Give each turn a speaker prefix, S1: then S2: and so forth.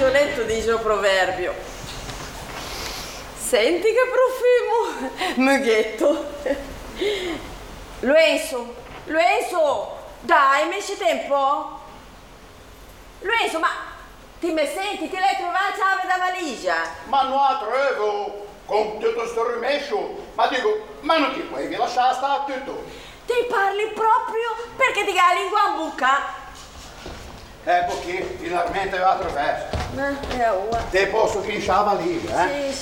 S1: ragionetto dice il proverbio. Senti che profumo, mughetto. Luenzo, dai, metti tempo? Luenzo, ma ti mi senti? Ti l'hai trovata la chiave da valigia?
S2: Ma non la trovo, con tutto sto rimesso. Ma dico, ma non ti puoi lasciare stare tutto?
S1: Ti parli proprio perché ti ha la lingua in bocca?
S2: Perché finalmente la trovato.
S1: È ora.
S2: Te posso che in lì, eh?
S1: Sì,